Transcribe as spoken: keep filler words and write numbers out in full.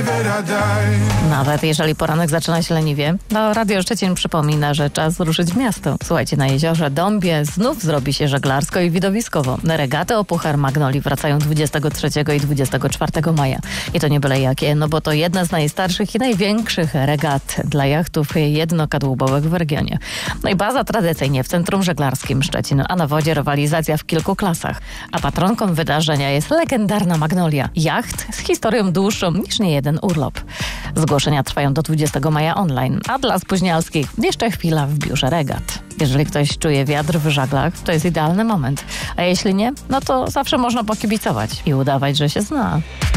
Nawet jeżeli poranek zaczyna się leniwie, to Radio Szczecin przypomina, że czas ruszyć w miasto. Słuchajcie, na jeziorze Dąbie znów zrobi się żeglarsko i widowiskowo. Regaty o Puchar Magnolii wracają dwudziestego trzeciego i dwudziestego czwartego maja. I to nie byle jakie, no bo to jedna z najstarszych i największych regat dla jachtów jednokadłubowych w regionie. No i baza tradycyjnie w Centrum Żeglarskim Szczecin, a na wodzie rywalizacja w kilku klasach. A patronką wydarzenia jest legendarna Magnolia. Jacht z historią dłuższą niż niejeden urlop. Zgłoszenia trwają do dwudziestego maja online, a dla spóźnialskich jeszcze chwila w biurze regat. Jeżeli ktoś czuje wiatr w żaglach, to jest idealny moment. A jeśli nie, no to zawsze można pokibicować i udawać, że się zna.